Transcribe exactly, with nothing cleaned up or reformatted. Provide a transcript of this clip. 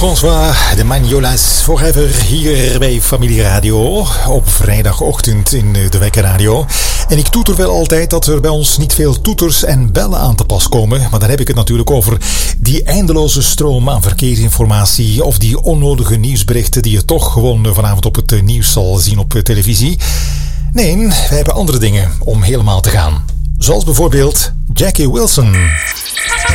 François de Magnolas Forever hier bij Familie Radio op vrijdagochtend in de Wekkerradio. En ik toeter wel altijd dat er bij ons niet veel toeters en bellen aan te pas komen. Maar dan heb ik het natuurlijk over die eindeloze stroom aan verkeersinformatie of die onnodige nieuwsberichten die je toch gewoon vanavond op het nieuws zal zien op televisie. Nee, wij hebben andere dingen om helemaal te gaan. Zoals bijvoorbeeld Jackie Wilson.